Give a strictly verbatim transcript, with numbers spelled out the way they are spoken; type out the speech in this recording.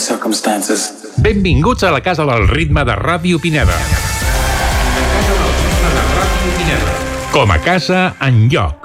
circumstances. Benvinguts a la Casa del Ritme de Ràdio Pineda. Com a casa, enlloc.